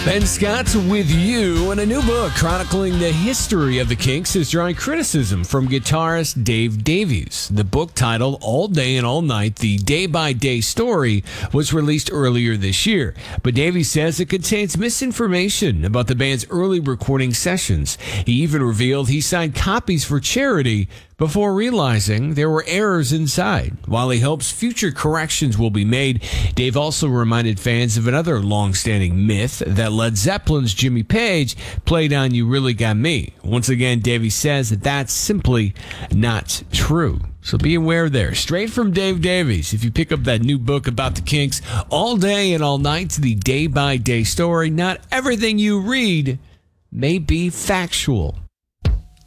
Ben Scott with you, and a new book chronicling the history of the Kinks is drawing criticism from guitarist Dave Davies. The book, titled All Day and All Night, The Day-by-Day Story, was released earlier this year. But Davies says it contains misinformation about the band's early recording sessions. He even revealed he signed copies for charity before realizing there were errors inside. While he hopes future corrections will be made, Dave also reminded fans of another long-standing myth that Led Zeppelin's Jimmy Page played on You Really Got Me. Once again, Davey says that that's simply not true. So be aware there. Straight from Dave Davies. If you pick up that new book about the Kinks, All Day and All Night, The Day-by-Day Story, not everything you read may be factual.